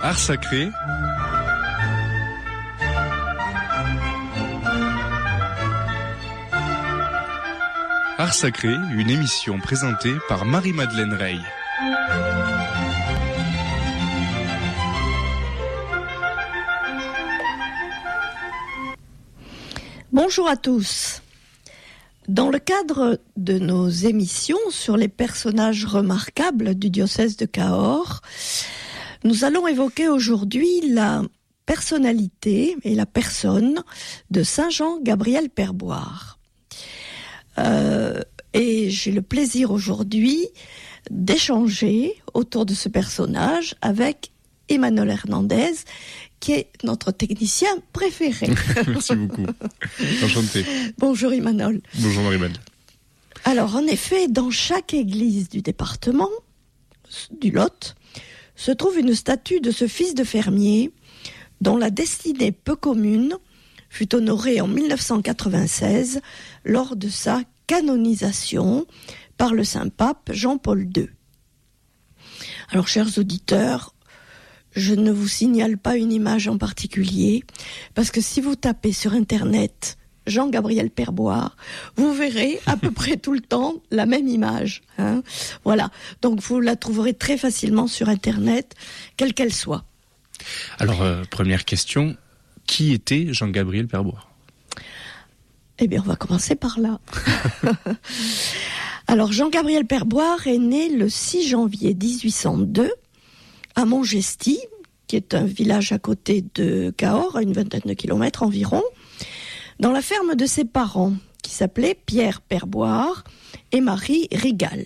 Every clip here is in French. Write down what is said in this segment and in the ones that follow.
Art sacré. Art sacré, une émission présentée par Marie-Madeleine Rey. Bonjour à tous. Dans le cadre de nos émissions sur les personnages remarquables du diocèse de Cahors, nous allons évoquer aujourd'hui la personnalité et la personne de Saint Jean-Gabriel Perboire. Et j'ai le plaisir aujourd'hui d'échanger autour de ce personnage avec Emmanuel Hernandez, qui est notre technicien préféré. Merci beaucoup. Enchanté. Bonjour Emmanuel. Bonjour Marie-Madeleine. Alors en effet, dans chaque église du département du Lot, se trouve une statue de ce fils de fermier dont la destinée peu commune fut honorée en 1996 lors de sa canonisation par le Saint-Pape Jean-Paul II. Alors chers auditeurs, je ne vous signale pas une image en particulier, parce que si vous tapez sur Internet Jean-Gabriel Perboire, vous verrez à peu près tout le temps la même image. Voilà, donc vous la trouverez très facilement sur Internet, quelle qu'elle soit. Alors, première question, qui était Jean-Gabriel Perboire ? Eh bien, on va commencer par là. Alors, Jean-Gabriel Perboire est né le 6 janvier 1802 à Montgesty, qui est un village à côté de Cahors, à une vingtaine de kilomètres environ, dans la ferme de ses parents, qui s'appelaient Pierre Perboire et Marie Rigal.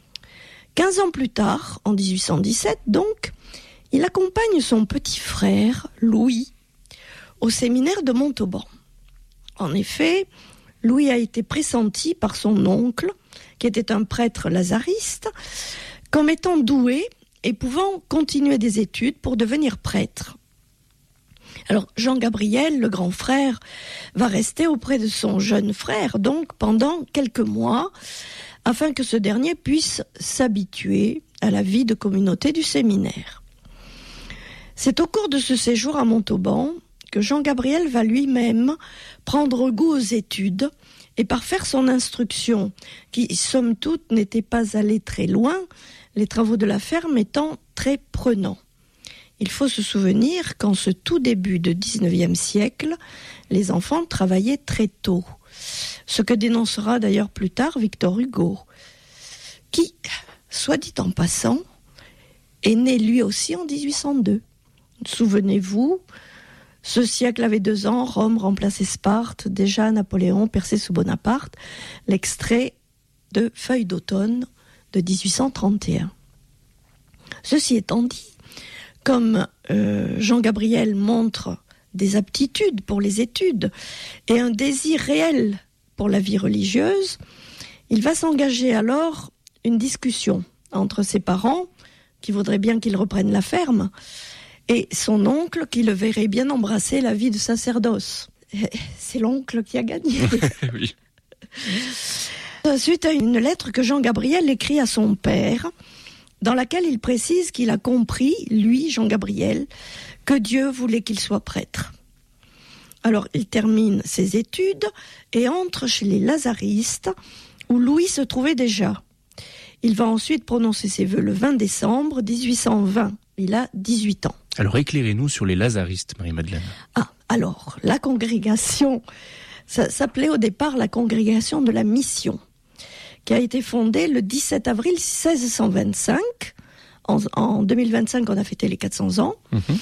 15 ans plus tard, en 1817 donc, il accompagne son petit frère, Louis, au séminaire de Montauban. En effet, Louis a été pressenti par son oncle, qui était un prêtre lazariste, comme étant doué et pouvant continuer des études pour devenir prêtre. Alors Jean-Gabriel, le grand frère, va rester auprès de son jeune frère, donc pendant quelques mois, afin que ce dernier puisse s'habituer à la vie de communauté du séminaire. C'est au cours de ce séjour à Montauban que Jean-Gabriel va lui-même prendre goût aux études et parfaire son instruction, qui, somme toute, n'était pas allée très loin, les travaux de la ferme étant très prenants. Il faut se souvenir qu'en ce tout début du XIXe siècle, les enfants travaillaient très tôt, ce que dénoncera d'ailleurs plus tard Victor Hugo, qui, soit dit en passant, est né lui aussi en 1802. Souvenez-vous, ce siècle avait 2 ans, Rome remplaçait Sparte, déjà Napoléon perçait sous Bonaparte, l'extrait de Feuilles d'automne de 1831. Ceci étant dit, comme Jean-Gabriel montre des aptitudes pour les études et un désir réel pour la vie religieuse, il va s'engager alors une discussion entre ses parents, qui voudraient bien qu'il reprenne la ferme, et son oncle qui le verrait bien embrasser la vie de sacerdoce. C'est l'oncle qui a gagné. Oui. Suite à une lettre que Jean-Gabriel écrit à son père, dans laquelle il précise qu'il a compris, lui, Jean-Gabriel, que Dieu voulait qu'il soit prêtre. Alors il termine ses études et entre chez les lazaristes, où Louis se trouvait déjà. Il va ensuite prononcer ses vœux le 20 décembre 1820. Il a 18 ans. Alors éclairez-nous sur les lazaristes, Marie-Madeleine. Alors, la congrégation, ça s'appelait au départ la congrégation de la mission, qui a été fondée le 17 avril 1625. En 2025, on a fêté les 400 ans.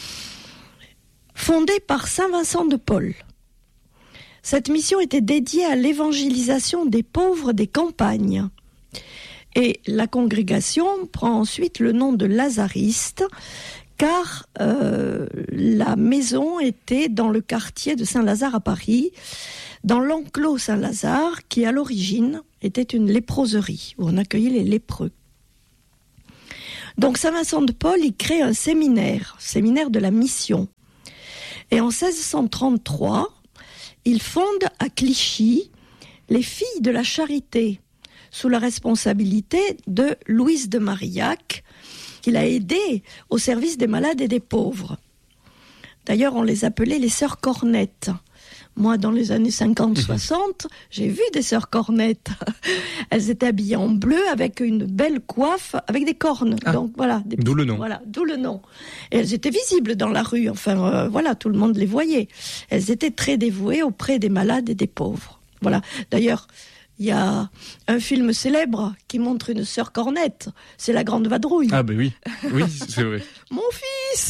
Fondée par Saint Vincent de Paul. Cette mission était dédiée à l'évangélisation des pauvres des campagnes. Et la congrégation prend ensuite le nom de Lazariste, car la maison était dans le quartier de Saint-Lazare à Paris, dans l'enclos Saint-Lazare, qui à l'origine était une léproserie, où on accueillait les lépreux. Donc Saint Vincent de Paul, il crée un séminaire de la mission. Et en 1633, il fonde à Clichy les Filles de la Charité, sous la responsabilité de Louise de Marillac, qu'il a aidées au service des malades et des pauvres. D'ailleurs, on les appelait les sœurs cornettes. Moi, dans les années 50-60, j'ai vu des sœurs cornettes. Elles étaient habillées en bleu avec une belle coiffe, avec des cornes. Donc voilà. D'où le nom. Voilà, d'où le nom. Et elles étaient visibles dans la rue. Enfin, voilà, tout le monde les voyait. Elles étaient très dévouées auprès des malades et des pauvres. Voilà. D'ailleurs, il y a un film célèbre qui montre une sœur cornette. C'est La Grande Vadrouille. Ah ben oui, oui, c'est vrai. Mon fils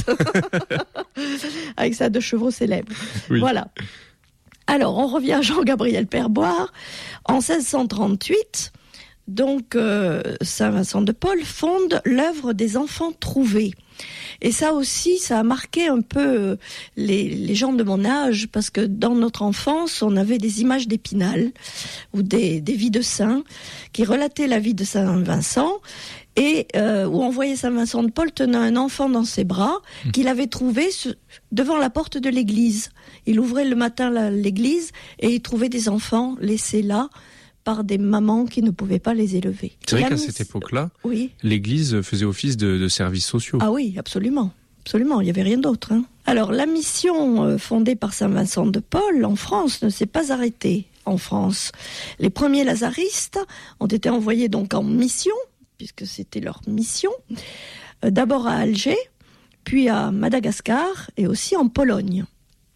avec sa 2 chevaux célèbre. Oui. Voilà. Alors, on revient à Jean-Gabriel Perboire. En 1638, donc, Saint Vincent de Paul fonde l'œuvre des enfants trouvés. Et ça aussi, ça a marqué un peu les gens de mon âge, parce que dans notre enfance, on avait des images d'Épinal, ou des vies de saints, qui relataient la vie de Saint Vincent, et où on voyait Saint Vincent de Paul tenant un enfant dans ses bras, qu'il avait trouvé devant la porte de l'église. Il ouvrait le matin l'église, et il trouvait des enfants laissés là, par des mamans qui ne pouvaient pas les élever. C'est vrai qu'à cette époque-là, oui, l'Église faisait office de services sociaux. Ah oui, absolument. Absolument, il n'y avait rien d'autre. Alors, la mission fondée par Saint Vincent de Paul en France ne s'est pas arrêtée en France. Les premiers lazaristes ont été envoyés donc en mission, puisque c'était leur mission, d'abord à Alger, puis à Madagascar et aussi en Pologne.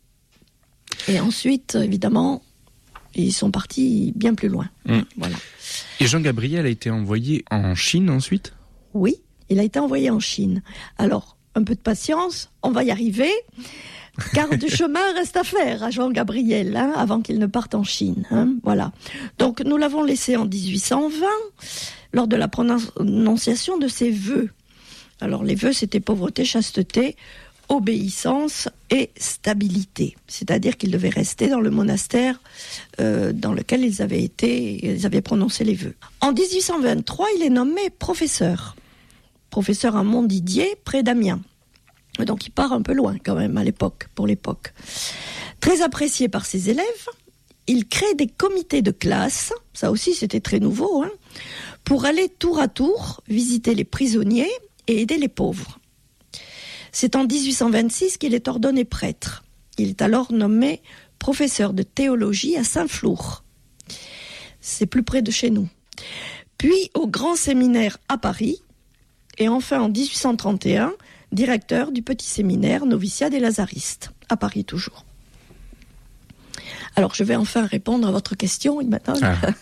Et ensuite, évidemment, ils sont partis bien plus loin. Voilà. Et Jean-Gabriel a été envoyé en Chine ensuite ? Oui, il a été envoyé en Chine. Alors, un peu de patience, on va y arriver, car du chemin reste à faire à Jean-Gabriel, avant qu'il ne parte en Chine. Voilà. Donc, nous l'avons laissé en 1820, lors de la prononciation de ses vœux. Alors, les vœux, c'était pauvreté, chasteté, obéissance et stabilité. C'est-à-dire qu'ils devaient rester dans le monastère dans lequel ils avaient prononcé les vœux. En 1823, il est nommé professeur à Montdidier, près d'Amiens. Donc il part un peu loin quand même pour l'époque. Très apprécié par ses élèves, il crée des comités de classe, ça aussi c'était très nouveau, pour aller tour à tour visiter les prisonniers et aider les pauvres. C'est en 1826 qu'il est ordonné prêtre. Il est alors nommé professeur de théologie à Saint-Flour. C'est plus près de chez nous. Puis au Grand Séminaire à Paris, et enfin en 1831, directeur du petit séminaire noviciat des Lazaristes, à Paris toujours. Alors je vais enfin répondre à votre question, maintenant.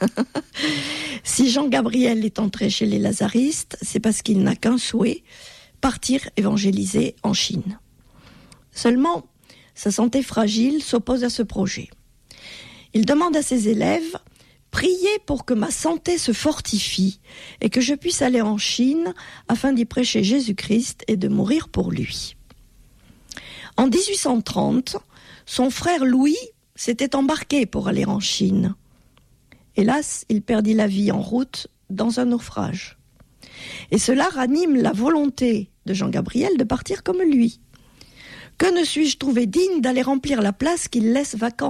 Si Jean-Gabriel est entré chez les Lazaristes, c'est parce qu'il n'a qu'un souhait, partir évangéliser en Chine. Seulement, sa santé fragile s'oppose à ce projet. Il demande à ses élèves « Priez pour que ma santé se fortifie et que je puisse aller en Chine afin d'y prêcher Jésus-Christ et de mourir pour lui. » En 1830, son frère Louis s'était embarqué pour aller en Chine. Hélas, il perdit la vie en route dans un naufrage. Et cela ranime la volonté de Jean-Gabriel de partir comme lui. Que ne suis-je trouvé digne d'aller remplir la place qu'il laisse vacante ?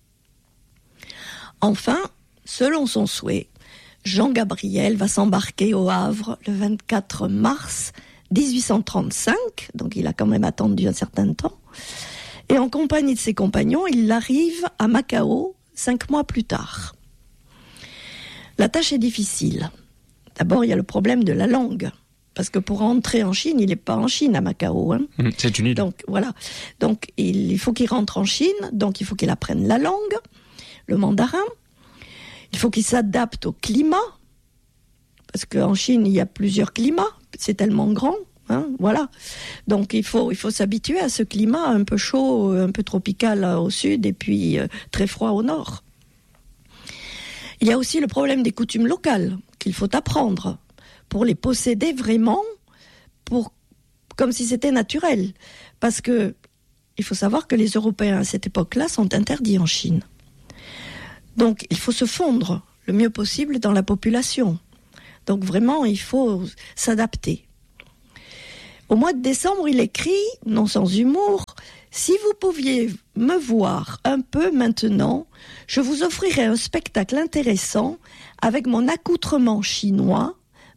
Enfin, selon son souhait, Jean-Gabriel va s'embarquer au Havre le 24 mars 1835, donc il a quand même attendu un certain temps, et en compagnie de ses compagnons, il arrive à Macao 5 mois plus tard. La tâche est difficile. D'abord, il y a le problème de la langue. Parce que pour entrer en Chine, il n'est pas en Chine à Macao. C'est une île. Donc, voilà. Donc, il faut qu'il rentre en Chine. Donc, il faut qu'il apprenne la langue, le mandarin. Il faut qu'il s'adapte au climat. Parce qu'en Chine, il y a plusieurs climats. C'est tellement grand. Voilà. Donc, il faut s'habituer à ce climat un peu chaud, un peu tropical au sud et puis très froid au nord. Il y a aussi le problème des coutumes locales qu'il faut apprendre pour les posséder vraiment, comme si c'était naturel. Parce que il faut savoir que les Européens à cette époque-là sont interdits en Chine. Donc il faut se fondre le mieux possible dans la population. Donc vraiment, il faut s'adapter. Au mois de décembre, il écrit, non sans humour, « Si vous pouviez me voir un peu maintenant, je vous offrirais un spectacle intéressant avec mon accoutrement chinois,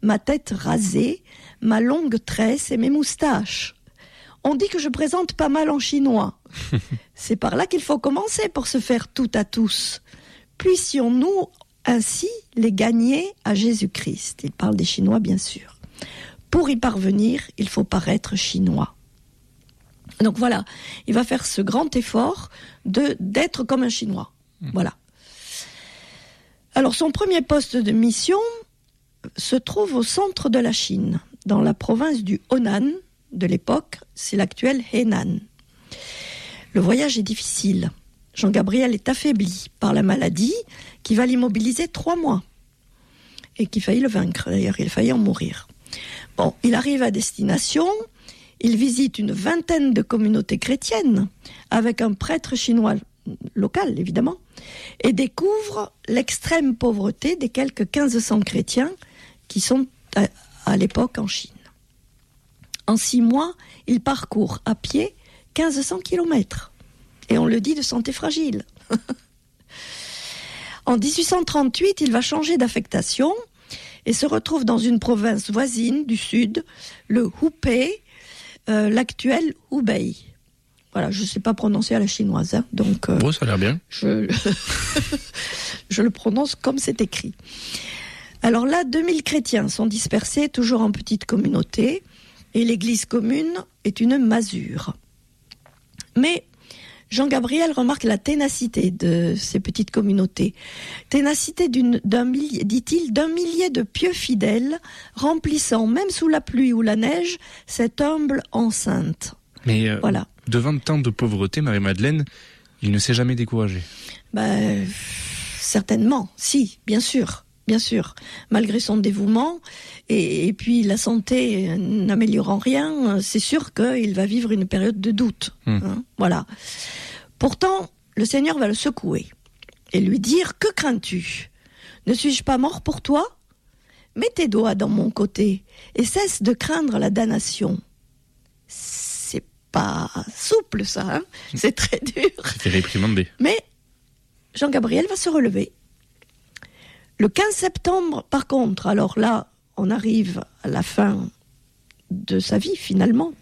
ma tête rasée, ma longue tresse et mes moustaches. On dit que je présente pas mal en chinois. C'est par là qu'il faut commencer pour se faire tout à tous. Puissions-nous ainsi les gagner à Jésus-Christ. Il parle des Chinois, bien sûr. Pour y parvenir, il faut paraître chinois. Donc voilà, il va faire ce grand effort d'être comme un Chinois. Voilà. Alors son premier poste de mission se trouve au centre de la Chine, dans la province du Honan de l'époque, c'est l'actuel Henan. Le voyage est difficile. Jean-Gabriel est affaibli par la maladie qui va l'immobiliser 3 mois et qui faillit le vaincre. D'ailleurs, il a failli en mourir. Bon, il arrive à destination, il visite une 20aine de communautés chrétiennes avec un prêtre chinois local, évidemment, et découvre l'extrême pauvreté des quelques 1500 chrétiens qui sont à l'époque en Chine. En 6 mois, il parcourt à pied 1500 kilomètres. Et on le dit de santé fragile. En 1838, il va changer d'affectation et se retrouve dans une province voisine du sud, le Hubei, l'actuel Hubei. Voilà, je ne sais pas prononcer à la chinoise, hein, donc... Bon, ça a l'air bien. Je le prononce comme c'est écrit. Alors là, 2000 chrétiens sont dispersés, toujours en petites communautés, et l'église commune est une masure. Mais Jean-Gabriel remarque la ténacité de ces petites communautés. Ténacité d'un millier de pieux fidèles, remplissant, même sous la pluie ou la neige, cette humble enceinte. Mais voilà. Devant tant de pauvreté, Marie-Madeleine, il ne s'est jamais découragé. Certainement, si, bien sûr. Bien sûr, malgré son dévouement, et puis la santé n'améliorant rien, c'est sûr qu'il va vivre une période de doute. Hein, voilà. Pourtant, le Seigneur va le secouer et lui dire « Que crains-tu ? Ne suis-je pas mort pour toi ? Mets tes doigts dans mon côté et cesse de craindre la damnation. » C'est pas souple ça, hein, c'est très dur. C'était réprimandé. Mais Jean-Gabriel va se relever. Le 15 septembre, par contre, alors là, on arrive à la fin de sa vie, finalement.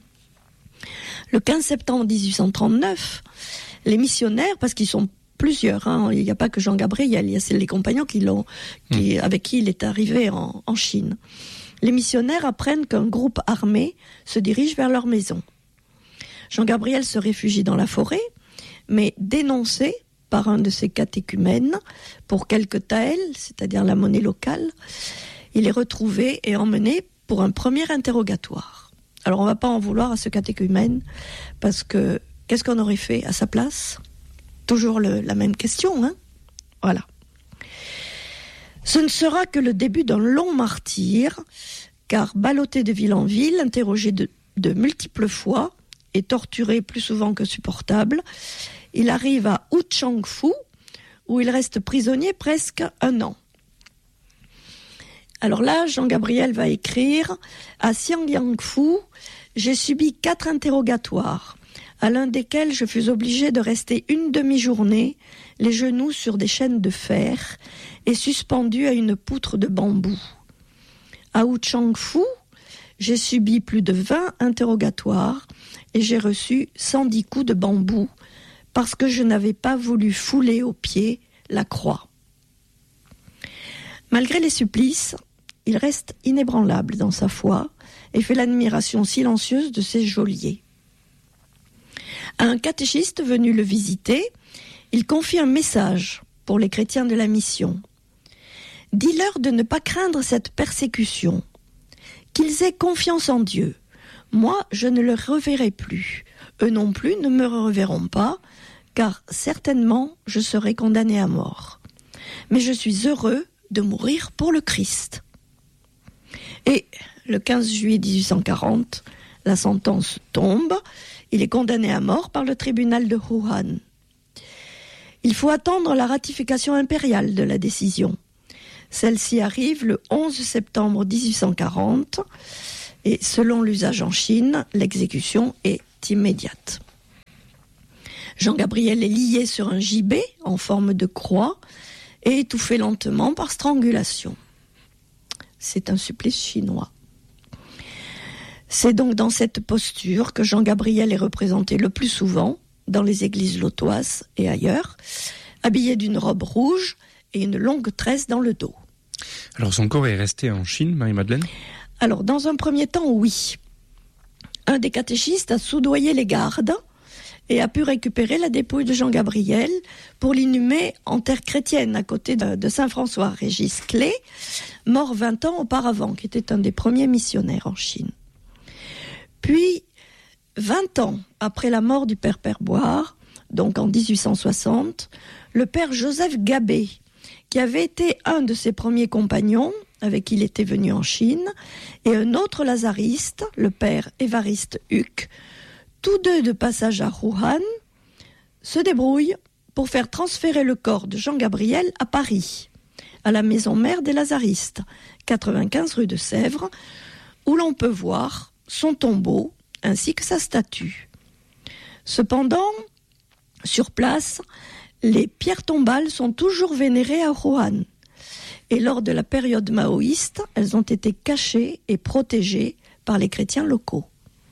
Le 15 septembre 1839, les missionnaires, parce qu'ils sont plusieurs, hein, il n'y a pas que Jean-Gabriel, il y a les compagnons avec qui il est arrivé en Chine. Les missionnaires apprennent qu'un groupe armé se dirige vers leur maison. Jean-Gabriel se réfugie dans la forêt, mais dénoncé par un de ses catéchumènes pour quelques taels, c'est-à-dire la monnaie locale, il est retrouvé et emmené pour un premier interrogatoire. Alors on ne va pas en vouloir à ce catéchumène, parce que qu'est-ce qu'on aurait fait à sa place ? Toujours la même question, hein ? Voilà. Ce ne sera que le début d'un long martyre, car ballotté de ville en ville, interrogé de multiples fois et torturé plus souvent que supportable, il arrive à Wuchangfu, où il reste prisonnier presque 1 an. Alors là, Jean-Gabriel va écrire « À Xiangyangfu, j'ai subi 4 interrogatoires, à l'un desquels je fus obligé de rester une demi-journée, les genoux sur des chaînes de fer et suspendu à une poutre de bambou. À Wuchangfu, j'ai subi plus de 20 interrogatoires et j'ai reçu 110 coups de bambou, parce que je n'avais pas voulu fouler aux pieds la croix. » Malgré les supplices, il reste inébranlable dans sa foi et fait l'admiration silencieuse de ses geôliers. À un catéchiste venu le visiter, il confie un message pour les chrétiens de la mission. « Dis-leur de ne pas craindre cette persécution, qu'ils aient confiance en Dieu. Moi, je ne le reverrai plus. Eux non plus ne me reverront pas, car certainement je serai condamné à mort. Mais je suis heureux de mourir pour le Christ. » Et le 15 juillet 1840, la sentence tombe. Il est condamné à mort par le tribunal de Wuhan. Il faut attendre la ratification impériale de la décision. Celle-ci arrive le 11 septembre 1840 et selon l'usage en Chine, l'exécution est immédiate. Jean-Gabriel est lié sur un gibet en forme de croix et étouffé lentement par strangulation. c'est un supplice chinois. C'est donc dans cette posture que Jean Gabriel est représenté le plus souvent dans les églises lotoises et ailleurs, habillé d'une robe rouge et une longue tresse dans le dos. Alors son corps est resté en Chine, Marie-Madeleine ? Alors dans un premier temps, oui. Un des catéchistes a soudoyé les gardes et a pu récupérer la dépouille de Jean Gabriel pour l'inhumer en terre chrétienne à côté de Saint-François Régis Clé, mort 20 ans auparavant, qui était un des premiers missionnaires en Chine. Puis, 20 ans après la mort du père Perboire, donc en 1860, le père Joseph Gabé, qui avait été un de ses premiers compagnons, avec qui il était venu en Chine, et un autre lazariste, le père Évariste Huc, tous deux de passage à Wuhan, se débrouillent pour faire transférer le corps de Jean Gabriel à Paris, à la maison mère des lazaristes, 95 rue de Sèvres, où l'on peut voir son tombeau ainsi que sa statue. Cependant, sur place, les pierres tombales sont toujours vénérées à Wuhan. Et lors de la période maoïste, elles ont été cachées et protégées par les chrétiens locaux.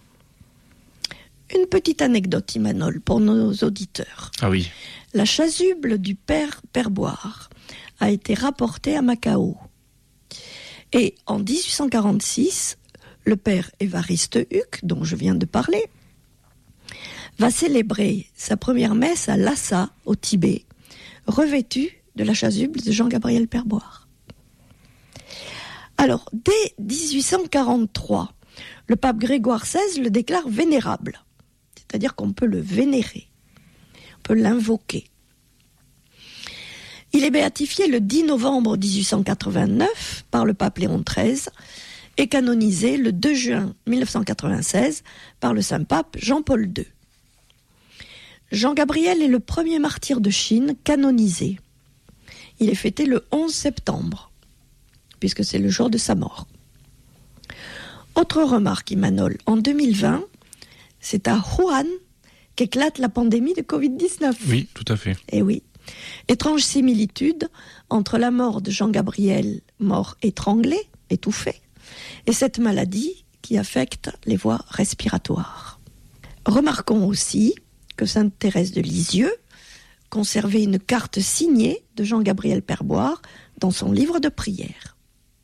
Une petite anecdote, Imanol, pour nos auditeurs. Ah oui. La chasuble du père Perboire a été rapportée à Macao. Et en 1846, le père Évariste Huc, dont je viens de parler, va célébrer sa première messe à Lhasa, au Tibet, revêtu de la chasuble de Jean-Gabriel Perboire. Alors, dès 1843, le pape Grégoire XVI le déclare vénérable, c'est-à-dire qu'on peut le vénérer, on peut l'invoquer. Il est béatifié le 10 novembre 1889 par le pape Léon XIII et canonisé le 2 juin 1996 par le Saint-Pape Jean-Paul II. Jean Gabriel est le premier martyr de Chine canonisé. Il est fêté le 11 septembre, puisque c'est le jour de sa mort. Autre remarque, Imanol, en 2020, c'est à Wuhan qu'éclate la pandémie de Covid-19. Oui, tout à fait. Eh oui. Étrange similitude entre la mort de Jean Gabriel, mort étranglé, étouffé, et cette maladie qui affecte les voies respiratoires. Remarquons aussi que sainte Thérèse de Lisieux conservait une carte signée de Jean-Gabriel Perboire dans son livre de prières.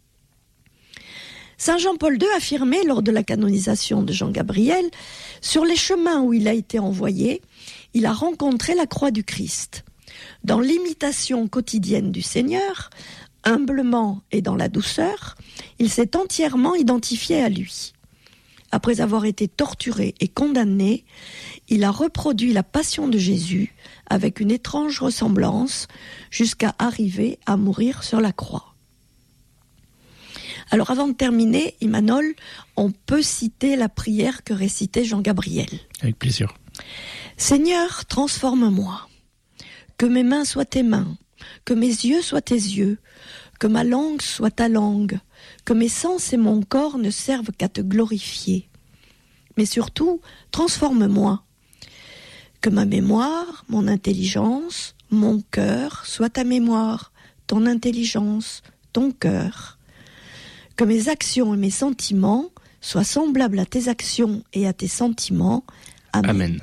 Saint Jean-Paul II affirmait lors de la canonisation de Jean-Gabriel, sur les chemins où il a été envoyé, il a rencontré la croix du Christ. Dans l'imitation quotidienne du Seigneur, humblement et dans la douceur, il s'est entièrement identifié à lui. Après avoir été torturé et condamné, il a reproduit la passion de Jésus avec une étrange ressemblance jusqu'à arriver à mourir sur la croix. Alors avant de terminer, Imanol, on peut citer la prière que récitait Jean Gabriel. Avec plaisir. Seigneur, transforme-moi. Que mes mains soient tes mains, que mes yeux soient tes yeux, que ma langue soit ta langue, que mes sens et mon corps ne servent qu'à te glorifier. Mais surtout, transforme-moi. Que ma mémoire, mon intelligence, mon cœur soient ta mémoire, ton intelligence, ton cœur. Que mes actions et mes sentiments soient semblables à tes actions et à tes sentiments. Amen. Amen.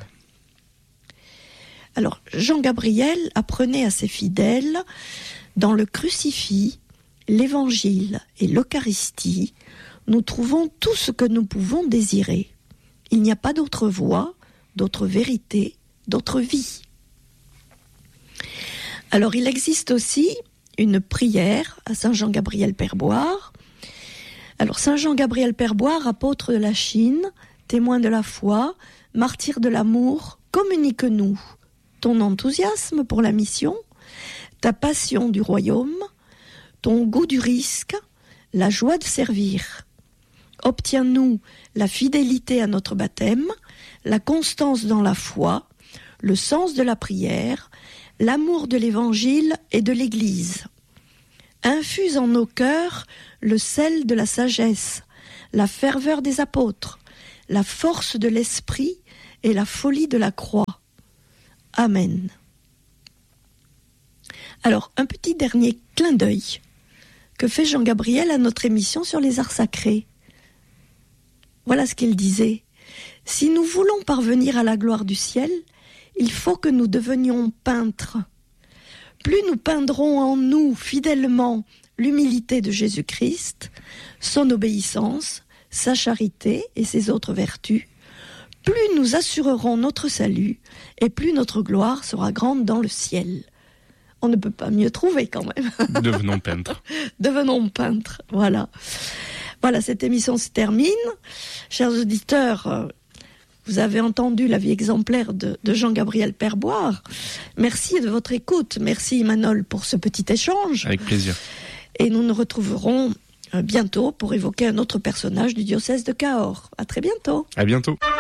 Alors, Jean Gabriel apprenait à ses fidèles, dans le crucifix, l'évangile et l'Eucharistie, nous trouvons tout ce que nous pouvons désirer. Il n'y a pas d'autre voie, d'autre vérité, d'autre vie. Alors, il existe aussi une prière à Saint Jean-Gabriel Perboire. Alors, Saint Jean-Gabriel Perboire, apôtre de la Chine, témoin de la foi, martyr de l'amour, communique-nous ton enthousiasme pour la mission, ta passion du royaume, ton goût du risque, la joie de servir. Obtiens-nous la fidélité à notre baptême, la constance dans la foi, le sens de la prière, l'amour de l'Évangile et de l'Église. Infuse en nos cœurs le sel de la sagesse, la ferveur des apôtres, la force de l'esprit et la folie de la croix. Amen. Alors, un petit dernier clin d'œil que fait Jean-Gabriel à notre émission sur les arts sacrés. Voilà ce qu'il disait. Si nous voulons parvenir à la gloire du ciel, il faut que nous devenions peintres. Plus nous peindrons en nous fidèlement l'humilité de Jésus-Christ, son obéissance, sa charité et ses autres vertus, plus nous assurerons notre salut et plus notre gloire sera grande dans le ciel. On ne peut pas mieux trouver quand même. Devenons peintres. Devenons peintres, voilà. Voilà, cette émission se termine. Chers auditeurs, vous avez entendu la vie exemplaire de Jean-Gabriel Perboire. Merci de votre écoute. Merci Manol pour ce petit échange. Avec plaisir. Et nous nous retrouverons bientôt pour évoquer un autre personnage du diocèse de Cahors. À très bientôt. À bientôt.